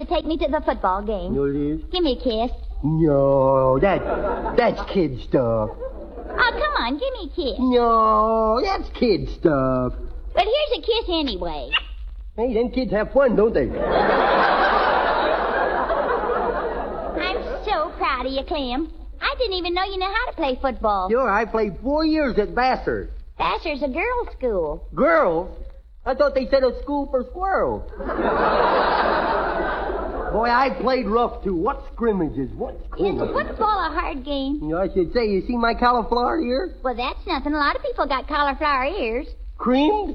take me to the football game. No, it is. Give me a kiss. No, that's kid stuff. Oh, come on, give me a kiss. No, that's kid stuff. But here's a kiss anyway. Hey, them kids have fun, don't they? I'm so proud of you, Clem. I didn't even know you knew how to play football. Sure, I played 4 years at Vassar. Vassar's a girls' school. Girls? I thought they said a school for squirrels. Boy, I played rough, too. What scrimmages, what Is scrimmages. football a hard game? You know, I should say, you see my cauliflower ear? Well, that's nothing. A lot of people got cauliflower ears. Creamed?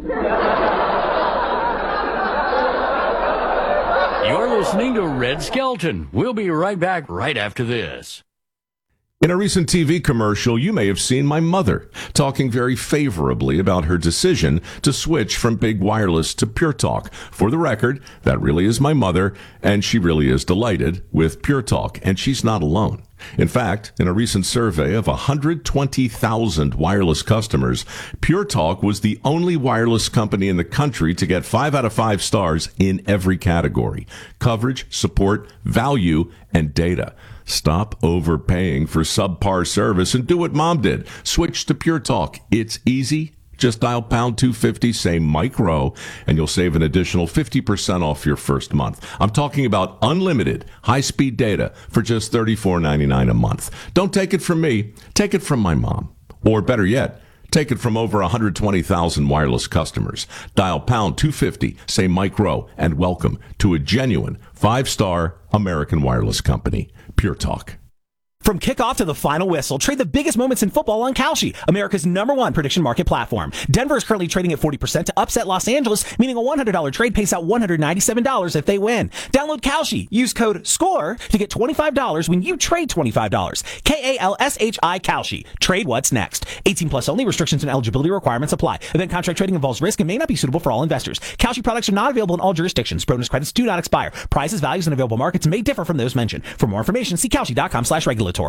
You're listening to Red Skelton. We'll be right back right after this. In a recent TV commercial, you may have seen my mother talking very favorably about her decision to switch from Big Wireless to Pure Talk. For the record, that really is my mother, and she really is delighted with Pure Talk, and she's not alone. In fact, in a recent survey of 120,000 wireless customers, Pure Talk was the only wireless company in the country to get 5 out of 5 stars in every category: coverage, support, value, and data. Stop overpaying for subpar service and do what Mom did. Switch to Pure Talk. It's easy. Just dial pound 250, say Mike Rowe, and you'll save an additional 50% off your first month. I'm talking about unlimited high-speed data for just $34.99 a month. Don't take it from me. Take it from my mom. Or better yet, take it from over 120,000 wireless customers. Dial pound 250, say Mike Rowe, and welcome to a genuine 5-star American wireless company. Pure Talk. From kickoff to the final whistle, trade the biggest moments in football on Kalshi, America's #1 prediction market platform. Denver is currently trading at 40% to upset Los Angeles, meaning a $100 trade pays out $197 if they win. Download Kalshi. Use code SCORE to get $25 when you trade $25. KALSHI Kalshi. Trade what's next. 18 plus only. Restrictions and eligibility requirements apply. Event contract trading involves risk and may not be suitable for all investors. Kalshi products are not available in all jurisdictions. Bonus credits do not expire. Prices, values, and available markets may differ from those mentioned. For more information, see Kalshi.com/regulatory.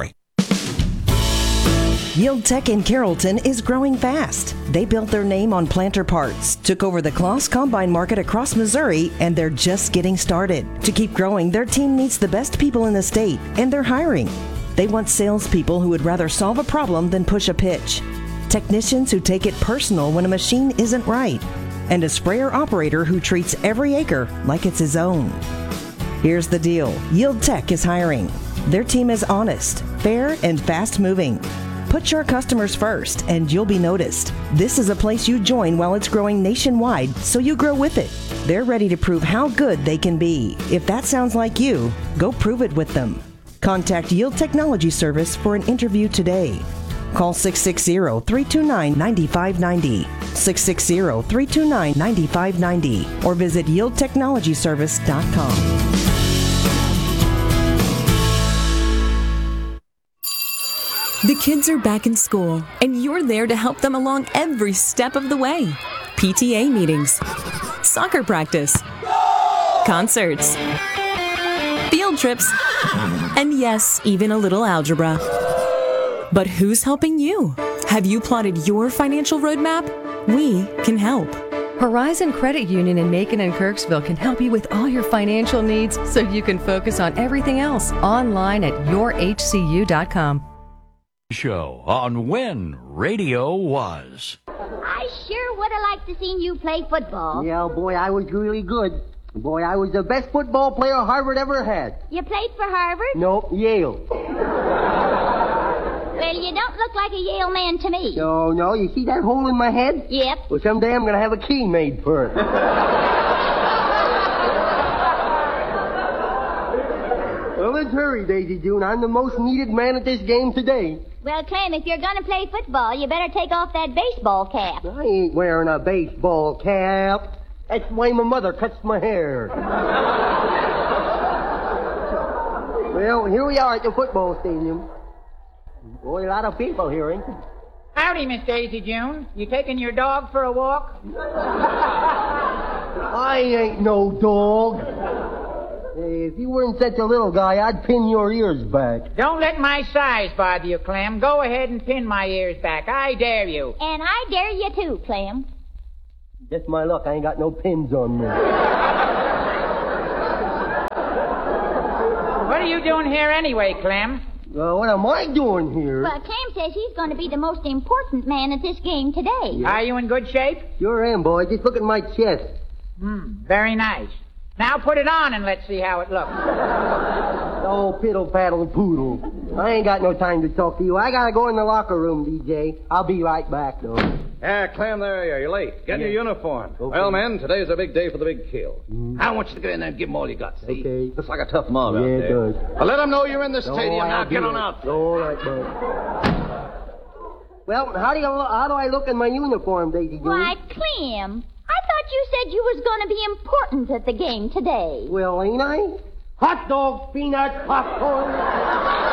Yield Tech in Carrollton is growing fast. They built their name on planter parts, took over the Kloss Combine market across Missouri, and they're just getting started. To keep growing, their team needs the best people in the state, and they're hiring. They want salespeople who would rather solve a problem than push a pitch, technicians who take it personal when a machine isn't right, and a sprayer operator who treats every acre like it's his own. Here's the deal. Yield Tech is hiring. Their team is honest, fair, and fast-moving. Put your customers first, and you'll be noticed. This is a place you join while it's growing nationwide, so you grow with it. They're ready to prove how good they can be. If that sounds like you, go prove it with them. Contact Yield Technology Service for an interview today. Call 660-329-9590, 660-329-9590, or visit yieldtechnologyservice.com. The kids are back in school, and you're there to help them along every step of the way. PTA meetings, soccer practice, concerts, field trips, and yes, even a little algebra. But who's helping you? Have you plotted your financial roadmap? We can help. Horizon Credit Union in Macon and Kirksville can help you with all your financial needs so you can focus on everything else online at yourhcu.com. Show on when radio was. I sure would have liked to seen you play football. Yeah, boy, I was really good. Boy, I was the best football player Harvard ever had. You played for Harvard? No, Yale. Well, you don't look like a Yale man to me. No, you see that hole in my head? Yep. Well, someday I'm going to have a key made for it. Well, let's hurry, Daisy June. I'm the most needed man at this game today. Well, Clem, if you're going to play football, you better take off that baseball cap. I ain't wearing a baseball cap. That's the way my mother cuts my hair. Well, here we are at the football stadium. Boy, a lot of people here, ain't there? Howdy, Miss Daisy June. You taking your dog for a walk? I ain't no dog. Hey, if you weren't such a little guy, I'd pin your ears back. Don't let my size bother you, Clem. Go ahead and pin my ears back. I dare you. And I dare you too, Clem. Just my luck, I ain't got no pins on me. What are you doing here anyway, Clem? What am I doing here? Well, Clem says he's going to be the most important man at this game today. Are you in good shape? Sure am, boy. Just look at my chest. Very nice. Now put it on and let's see how it looks. Oh, piddle-paddle poodle. I ain't got no time to talk to you. I gotta go in the locker room, DJ. I'll be right back, though. Clem, there you are. You're late. Get in your uniform. Okay. Well, men, today's a big day for the big kill. I want you to go in there and give them all you got, see? Okay. Looks like a tough mob out Yeah, it there. does. Well, let them know you're in the stadium. Now I'll get do on it. out. All right, bud. Well, how do I look in my uniform, Daisy Jones? Why, Clem, I thought you said you was going to be important at the game today. Well, ain't I? Hot dogs, peanuts, popcorn.